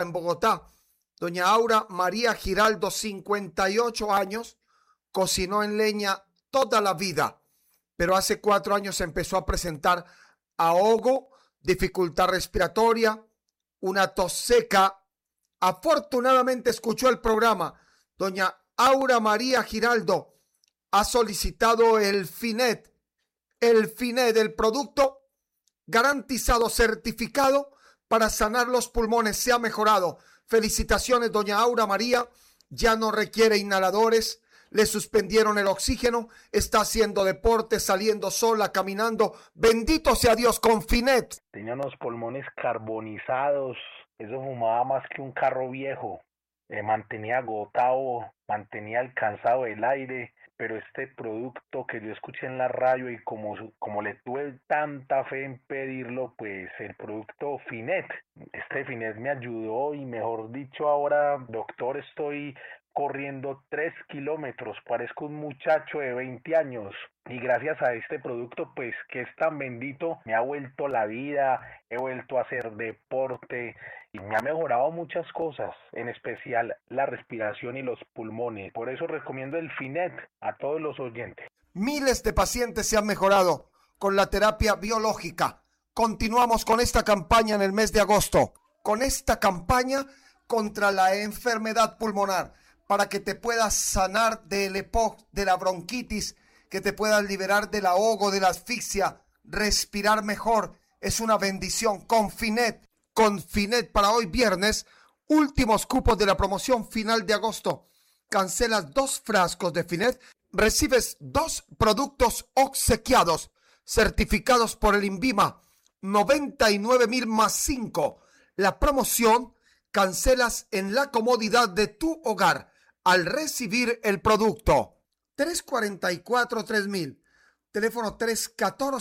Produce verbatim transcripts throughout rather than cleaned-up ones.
en Bogotá. Doña Aura María Giraldo, cincuenta y ocho años, cocinó en leña toda la vida, pero hace cuatro años empezó a presentar ahogo, dificultad respiratoria, una tos seca. Afortunadamente escuchó el programa. Doña Aura María Giraldo ha solicitado el Finet, el Finet, el producto garantizado, certificado para sanar los pulmones. Se ha mejorado. Felicitaciones, doña Aura María. Ya no requiere inhaladores. Le suspendieron el oxígeno. Está haciendo deporte, saliendo sola, caminando. Bendito sea Dios con Finet. Tenía unos pulmones carbonizados. Eso fumaba más que un carro viejo. Eh, mantenía agotado, mantenía alcanzado el aire. Pero este producto que yo escuché en la radio y como, como le tuve tanta fe en pedirlo, pues el producto Finet, este Finet me ayudó y mejor dicho ahora, doctor, estoy corriendo tres kilómetros, parezco un muchacho de veinte años y gracias a este producto pues que es tan bendito me ha vuelto la vida, he vuelto a hacer deporte y me ha mejorado muchas cosas, en especial la respiración y los pulmones. Por eso recomiendo el Finet a todos los oyentes. Miles de pacientes se han mejorado con la terapia biológica. Continuamos con esta campaña en el mes de agosto, con esta campaña contra la enfermedad pulmonar, para que te puedas sanar del E P O C, de la bronquitis, que te puedas liberar del ahogo, de la asfixia, respirar mejor. Es una bendición. Con Finet, con Finet para hoy viernes, últimos cupos de la promoción final de agosto. Cancelas dos frascos de Finet, recibes dos productos obsequiados, certificados por el INVIMA, noventa y nueve mil más cinco. La promoción cancelas en la comodidad de tu hogar al recibir el producto. tres cuatro cuatro, tres mil, teléfono tres uno cuatro,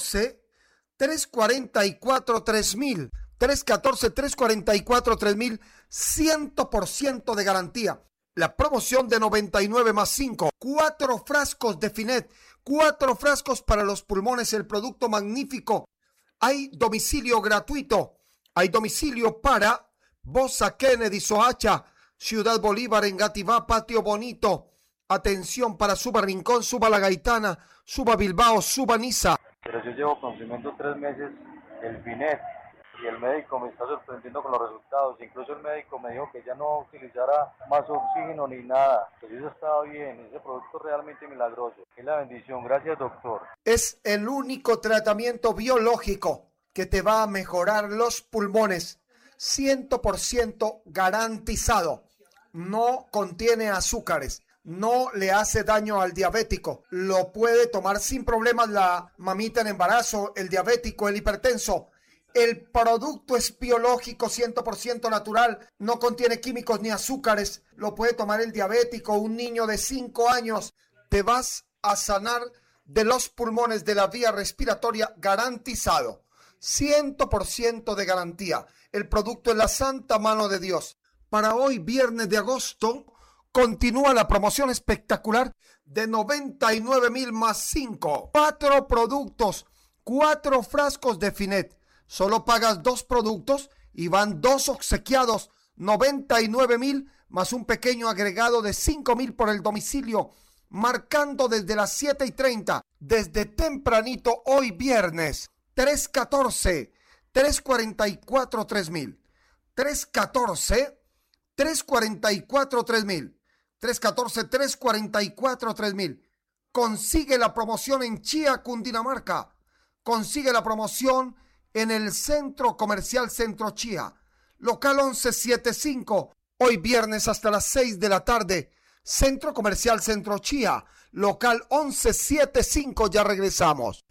tres cuatro cuatro, tres mil, tres uno cuatro, tres cuatro cuatro, tres mil, cien por ciento de garantía. La promoción de noventa y nueve más cinco, cuatro frascos de Finet, cuatro frascos para los pulmones, el producto magnífico. Hay domicilio gratuito, hay domicilio para Bosa, Kennedy, Soacha, Ciudad Bolívar, Engativá, Patio Bonito. Atención para Suba Rincón, Suba La Gaitana, Suba Bilbao, Suba Niza. Pero yo llevo consumiendo tres meses el Finet y el médico me está sorprendiendo con los resultados. Incluso el médico me dijo que ya no utilizara más oxígeno ni nada. Pues eso estaba bien, ese producto es realmente milagroso. Es la bendición, gracias doctor. Es el único tratamiento biológico que te va a mejorar los pulmones. cien por ciento garantizado. No contiene azúcares. No le hace daño al diabético. Lo puede tomar sin problemas la mamita en embarazo, el diabético, el hipertenso. El producto es biológico, cien por ciento natural. No contiene químicos ni azúcares. Lo puede tomar el diabético, un niño de cinco años. Te vas a sanar de los pulmones, de la vía respiratoria, garantizado. cien por ciento de garantía. El producto es la santa mano de Dios. Para hoy, viernes de agosto, continúa la promoción espectacular de noventa y nueve mil más cinco. Cuatro productos, cuatro frascos de Finet. Solo pagas dos productos y van dos obsequiados. noventa y nueve mil más un pequeño agregado de cinco mil por el domicilio. Marcando desde las siete y treinta, desde tempranito hoy viernes. tres uno cuatro, tres cuatro cuatro, tres mil. tres uno cuatro, tres cuatro cuatro, tres mil. tres uno cuatro, tres cuatro cuatro, tres mil. Consigue la promoción en Chía, Cundinamarca. Consigue la promoción en el Centro Comercial Centro Chía. Local once setenta y cinco. Hoy viernes hasta las seis de la tarde. Centro Comercial Centro Chía. Local once setenta y cinco. Ya regresamos.